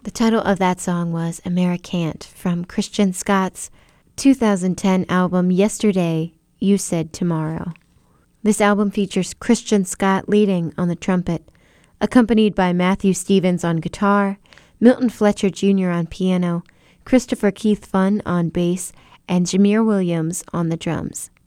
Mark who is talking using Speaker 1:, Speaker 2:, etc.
Speaker 1: The title of that song was Americant from Christian Scott's 2010 album Yesterday, You Said Tomorrow. This album features Christian Scott leading on the trumpet, accompanied by Matthew Stevens on guitar, Milton Fletcher Jr. on piano, Christopher Keith Funn on bass, and Jameer Williams on the drums.